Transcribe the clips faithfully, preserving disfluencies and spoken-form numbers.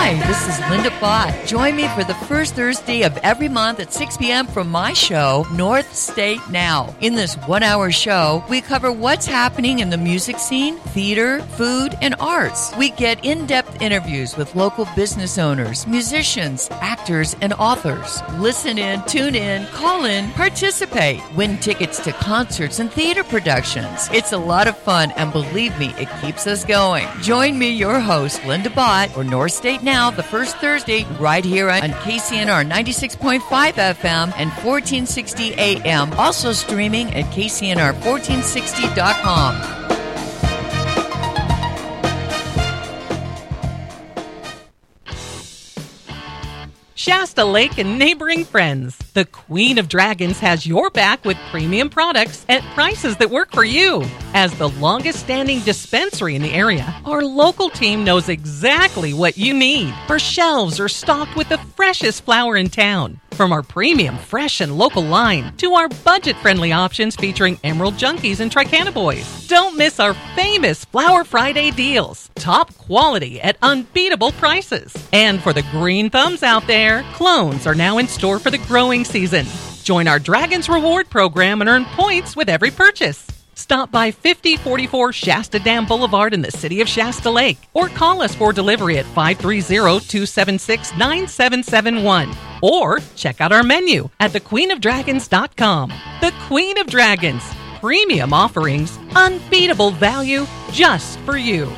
Hi, this is Linda Bott. Join me for the first Thursday of every month at six p.m. from my show, North State Now. In this one-hour show, we cover what's happening in the music scene, theater, food, and arts. We get in-depth interviews with local business owners, musicians, actors, and authors. Listen in, tune in, call in, participate, win tickets to concerts and theater productions. It's a lot of fun, and believe me, it keeps us going. Join me, your host, Linda Bott, for North State Now, the first Thursday, right here on K C N R ninety-six point five F M and fourteen sixty A M. Also streaming at K C N R fourteen sixty dot com. Shasta Lake and neighboring friends. The Queen of Dragons has your back with premium products at prices that work for you. As the longest-standing dispensary in the area, our local team knows exactly what you need. Our shelves are stocked with the freshest flower in town. From our premium, fresh, and local line to our budget-friendly options featuring Emerald Junkies and Tricana Boys. Don't miss our famous Flower Friday deals. Top quality at unbeatable prices. And for the green thumbs out there, clones are now in store for the growing season. Join our Dragons Reward program and earn points with every purchase. Stop by fifty forty-four Shasta Dam Boulevard in the city of Shasta Lake or call us for delivery at five three zero, two seven six, nine seven seven one or check out our menu at the queen of dragons dot com. The Queen of Dragons. Premium offerings, unbeatable value just for you.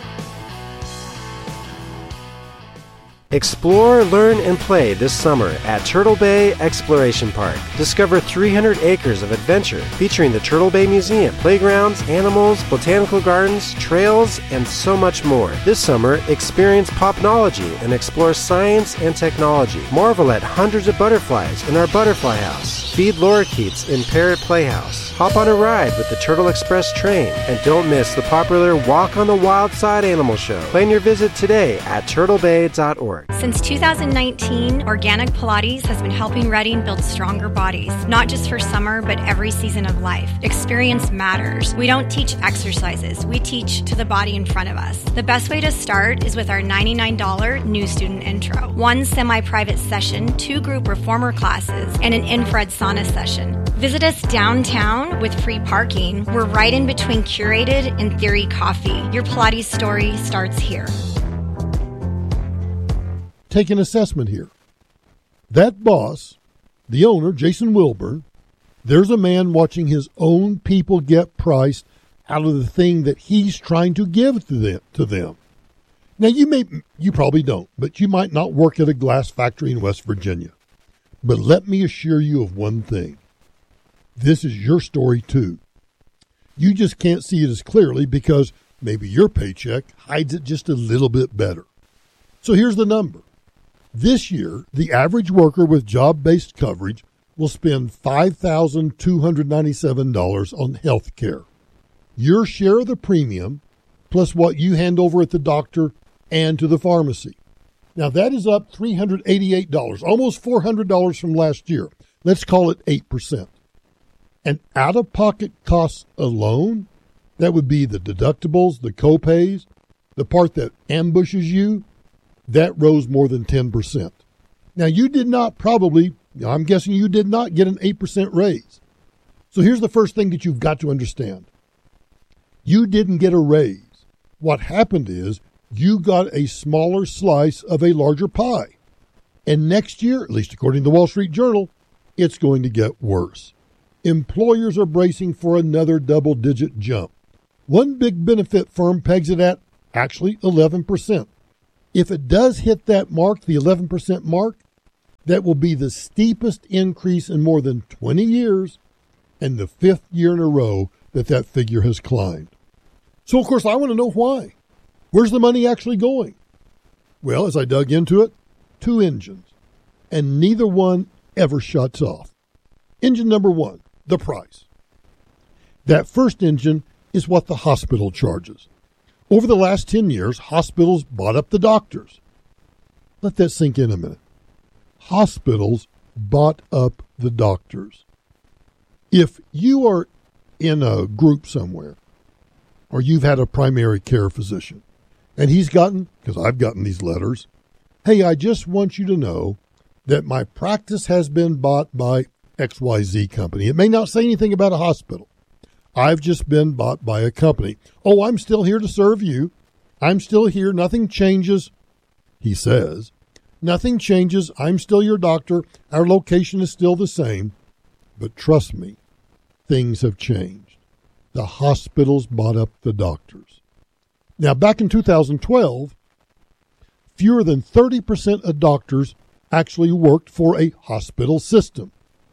Explore, learn, and play this summer at Turtle Bay Exploration Park. Discover three hundred acres of adventure featuring the Turtle Bay Museum, playgrounds, animals, botanical gardens, trails, and so much more. This summer, experience popnology and explore science and technology. Marvel at hundreds of butterflies in our butterfly house. Feed lorikeets in Parrot Playhouse. Hop on a ride with the Turtle Express train. And don't miss the popular Walk on the Wild Side Animal Show. Plan your visit today at turtle bay dot org. Since two thousand nineteen, Organic Pilates has been helping Reading build stronger bodies, not just for summer, but every season of life. Experience matters. We don't teach exercises. We teach to the body in front of us. The best way to start is with our ninety-nine dollars new student intro. One semi-private session, two group reformer classes, and an infrared sauna session. Visit us downtown with free parking. We're right in between Curated and Theory Coffee. Your Pilates story starts here. Take an assessment here. That boss, the owner, Jason Wilburn, there's a man watching his own people get priced out of the thing that he's trying to give to them. To them. Now, you may, you probably don't, but you might not work at a glass factory in West Virginia. But let me assure you of one thing. This is your story, too. You just can't see it as clearly because maybe your paycheck hides it just a little bit better. So here's the number. This year, the average worker with job-based coverage will spend five thousand two hundred ninety-seven dollars on health care. Your share of the premium, plus what you hand over at the doctor and to the pharmacy. Now, that is up three hundred eighty-eight dollars, almost four hundred dollars from last year. Let's call it eight percent. And out-of-pocket costs alone, that would be the deductibles, the co-pays, the part that ambushes you, that rose more than ten percent. Now, you did not probably, I'm guessing you did not get an eight percent raise. So here's the first thing that you've got to understand. You didn't get a raise. What happened is you got a smaller slice of a larger pie. And next year, at least according to the Wall Street Journal, it's going to get worse. Employers are bracing for another double-digit jump. One big benefit firm pegs it at actually eleven percent. If it does hit that mark, the eleven percent mark, that will be the steepest increase in more than twenty years and the fifth year in a row that that figure has climbed. So, of course, I want to know why. Where's the money actually going? Well, as I dug into it, two engines, and neither one ever shuts off. Engine number one, the price. That first engine is what the hospital charges. Over the last ten years, hospitals bought up the doctors. Let that sink in a minute. Hospitals bought up the doctors. If you are in a group somewhere, or you've had a primary care physician, and he's gotten, because I've gotten these letters, Hey, I just want you to know that my practice has been bought by X Y Z company. It may not say anything about a hospital. I've just been bought by a company. Oh, I'm still here to serve you. I'm still here. Nothing changes, he says. Nothing changes. I'm still your doctor. Our location is still the same. But trust me, things have changed. The hospitals bought up the doctors. Now, back in two thousand twelve, fewer than thirty percent of doctors actually worked for a hospital system.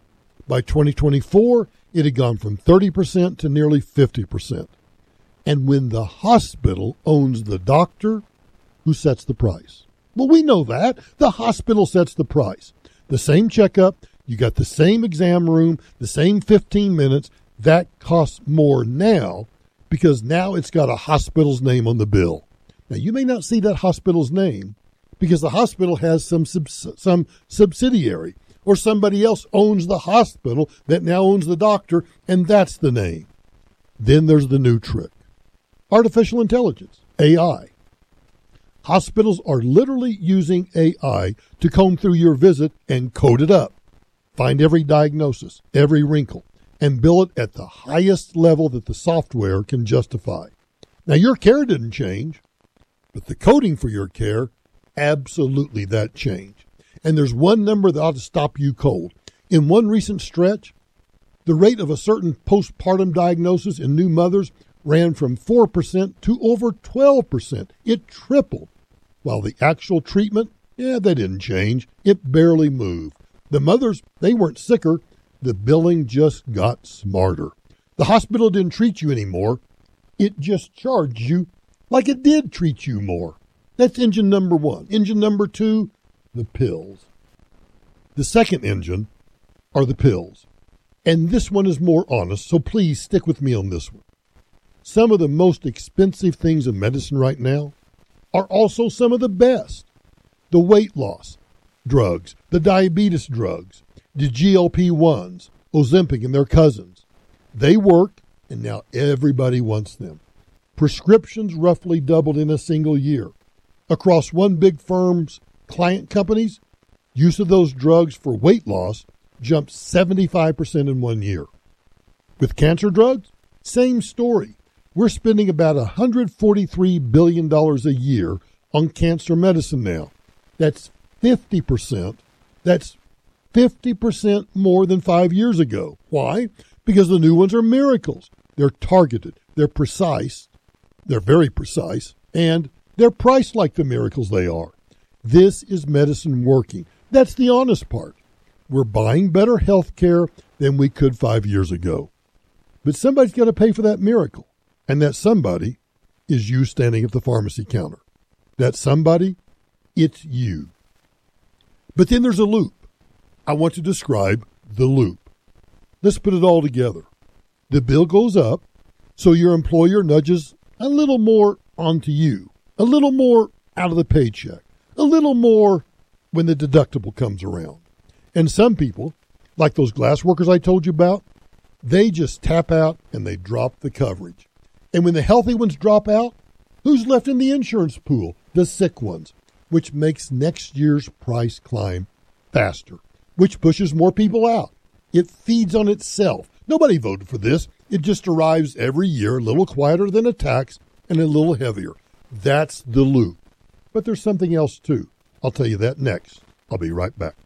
By twenty twenty-four, it had gone from thirty percent to nearly fifty percent. And when the hospital owns the doctor, who sets the price? Well, we know that. The hospital sets the price. The same checkup, you got the same exam room, the same fifteen minutes. That costs more now because now it's got a hospital's name on the bill. Now, you may not see that hospital's name because the hospital has some subs- some subsidiary or somebody else owns the hospital that now owns the doctor, and that's the name. Then there's the new trick. Artificial intelligence, A I. Hospitals are literally using A I to comb through your visit and code it up, find every diagnosis, every wrinkle, and bill it at the highest level that the software can justify. Now, your care didn't change, but the coding for your care, absolutely that changed. And there's one number that ought to stop you cold. In one recent stretch, the rate of a certain postpartum diagnosis in new mothers ran from four percent to over twelve percent. It tripled. While the actual treatment, yeah, they didn't change. It barely moved. The mothers, they weren't sicker. The billing just got smarter. The hospital didn't treat you anymore. It just charged you like it did treat you more. That's engine number one. Engine number two, the pills. The second engine are the pills. And this one is more honest, so please stick with me on this one. Some of the most expensive things in medicine right now are also some of the best. The weight loss drugs, the diabetes drugs, the G L P ones, Ozempic and their cousins. They work, and now everybody wants them. Prescriptions roughly doubled in a single year. Across one big firm's client companies, use of those drugs for weight loss jumped seventy-five percent in one year. With cancer drugs, same story. We're spending about one hundred forty-three billion dollars a year on cancer medicine now. That's fifty percent. That's fifty percent more than five years ago. Why? Because the new ones are miracles. They're targeted. They're precise. They're very precise. And they're priced like the miracles they are. This is medicine working. That's the honest part. We're buying better health care than we could five years ago. But somebody's got to pay for that miracle. And that somebody is you standing at the pharmacy counter. That somebody, it's you. But then there's a loop. I want to describe the loop. Let's put it all together. The bill goes up, so your employer nudges a little more onto you, a little more out of the paycheck, a little more when the deductible comes around. And some people, like those glass workers I told you about, they just tap out and they drop the coverage. And when the healthy ones drop out, who's left in the insurance pool? The sick ones, which makes next year's price climb faster, which pushes more people out. It feeds on itself. Nobody voted for this. It just arrives every year, a little quieter than a tax and a little heavier. That's the loop. But there's something else, too. I'll tell you that next. I'll be right back.